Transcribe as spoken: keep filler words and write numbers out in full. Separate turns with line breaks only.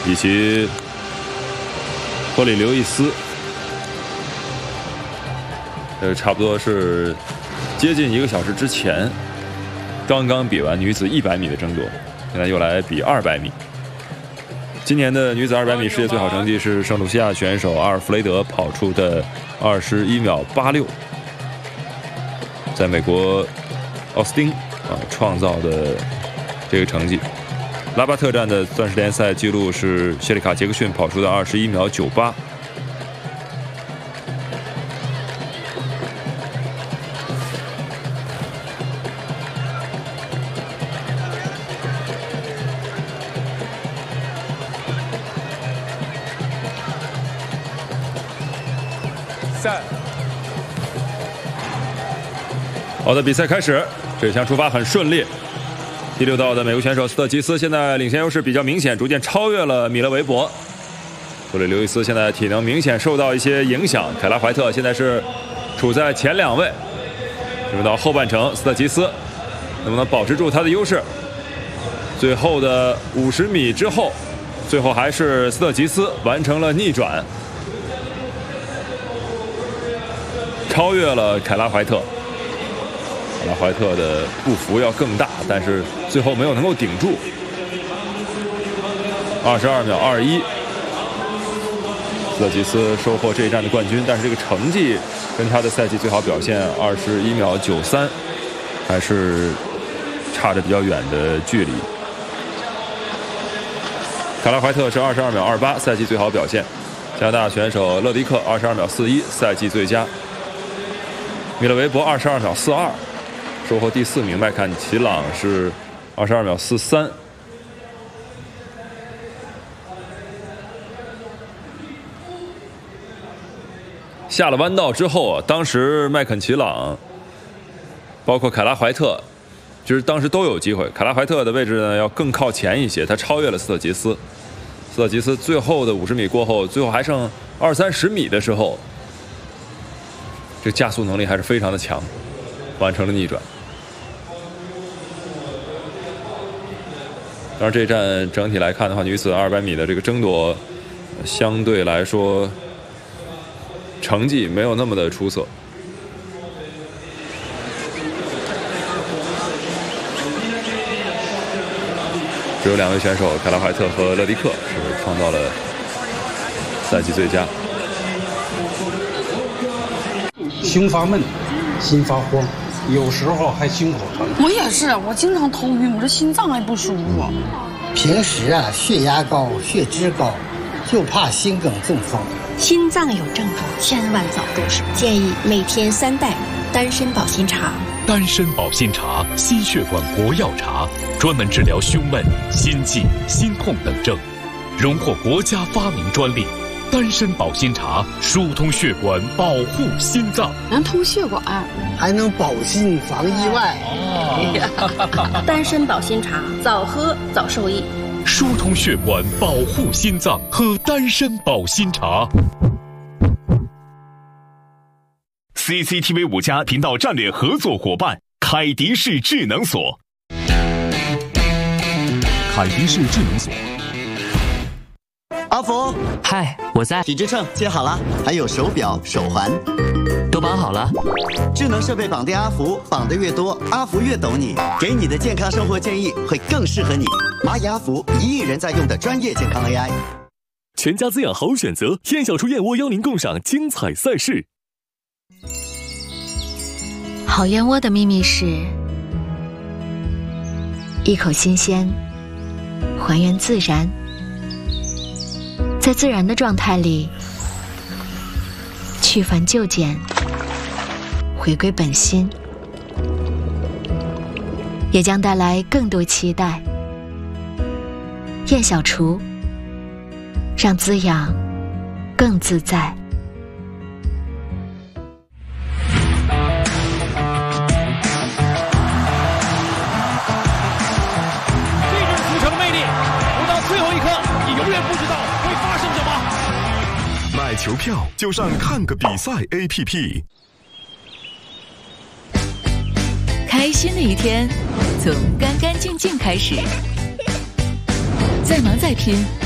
以及托里刘易斯，呃，差不多是接近一个小时之前刚刚比完女子一百米的争夺，现在又来比二百米。今年的女子二百米世界最好成绩是圣卢西亚选手阿尔弗雷德跑出的二十一秒八六，在美国奥斯汀啊创造的这个成绩。拉巴特站的钻石联赛纪录是谢里卡杰克逊跑出的二十一秒九八。好的，比赛开始，这项出发很顺利。第六道的美国选手斯特吉斯现在领先优势比较明显，逐渐超越了米勒维伯。托里刘易斯现在体能明显受到一些影响，凯拉怀特现在是处在前两位。进入到后半程，斯特吉斯能不能保持住他的优势？最后的五十米之后，最后还是斯特吉斯完成了逆转，超越了凯拉怀特。凯拉怀特的步幅要更大，但是最后没有能够顶住。二十二秒二一，斯特吉斯收获这一站的冠军，但是这个成绩跟他的赛季最好表现二十一秒九三还是差着比较远的距离。凯拉怀特是二十二秒二八，赛季最好表现。加拿大选手勒迪克二十二秒四一，赛季最佳。米勒维伯二十二秒四二，收获第四名。麦坎齐朗是二十二秒四三。下了弯道之后啊，当时麦肯齐朗包括凯拉怀特其实当时都有机会。凯拉怀特的位置呢要更靠前一些，他超越了斯特吉斯。斯特吉斯最后的五十米过后，最后还剩二三十米的时候，这加速能力还是非常的强，完成了逆转。当然这一站整体来看的话，女子二百米的这个争夺相对来说成绩没有那么的出色。只有两位选手凯拉怀特和勒迪克是创造了赛季最佳。
胸发闷，心发慌，有时候还胸口疼。
我也是，我经常头晕，我这心脏还不舒服。
平时啊，血压高，血脂高，就怕心梗中风。
心脏有症状，千万早重视。建议每天三袋丹参保心茶。
丹参保心茶，心血管国药茶，专门治疗胸闷、心悸、心痛等症，荣获国家发明专利。丹参保心茶疏通血管，保护心脏，
能通血管，
还能保心防意外。
哦、丹参保心茶，早喝早受益。
疏通血管，保护心脏，喝丹参保心茶。
C C T V 五家频道战略合作伙伴凯迪士智能锁。
凯迪士智能锁。
阿福，
嗨，我在。
体脂秤接好了，还有手表、手环，
都绑好了。
智能设备绑定阿福，绑得越多，阿福越懂你，给你的健康生活建议会更适合你。蚂蚁阿福，一亿人在用的专业健康 A I。
全家滋养好选择，燕小厨燕窝邀您共赏精彩赛事。
好燕窝的秘密是一口新鲜，还原自然，在自然的状态里去繁就简，回归本心，也将带来更多期待。燕小厨，让滋养更自在。
买球票就上看个比赛 A P P。
开心的一天从干干净净开始，再忙再拼